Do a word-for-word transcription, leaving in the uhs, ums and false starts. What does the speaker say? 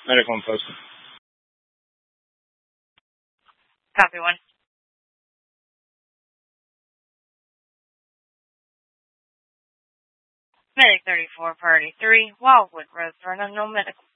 Medical and postal. Copy one. Medic thirty-four, Priority three, Wildwood Road for an unknown medical.